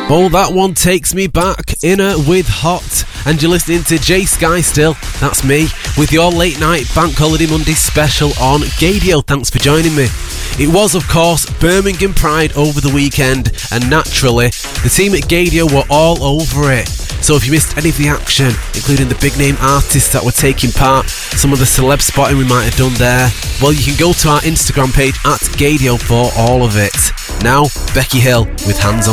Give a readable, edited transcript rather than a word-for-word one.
Oh, that one takes me back. Inner with Hot. And you're listening to Jay Sky still. That's me, with your late night Bank Holiday Monday special on Gadio. Thanks for joining me. It was, of course, Birmingham Pride over the weekend, and naturally, the team at Gadio were all over it. So if you missed any of the action, including the big name artists that were taking part, some of the celeb spotting we might have done there, well, you can go to our Instagram page at Gadio for all of it. Now, Becky Hill with Hands On.